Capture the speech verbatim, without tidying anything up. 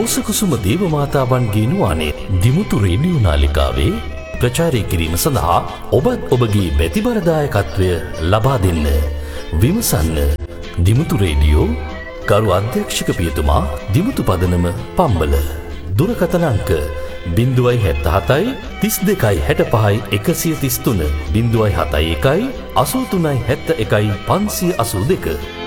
රෝසකුසුම දේවමාතාවන්ගේ නුවානේ Dimuthu radio නාලිකාවේ ප්‍රචාරය කිරීම සඳහා ඔබත් ඔබගේ බැතිබරදායකත්වය ලබා දෙන්න. විමසන්න දිමුතු රේඩියෝ කරු අධ්‍යක්ෂක පියතුමා දිමුතු පදනම පම්බල. දුරකථන අංක බිංදුවයි හැත්ත හතයි තිස් දෙකයි හැට පහයි එකසිය තිස් තුන බිංදුවයි හතයි එකයි අසූ තුනයි හැත්ත එකයි පන්සිය අසූ දෙක.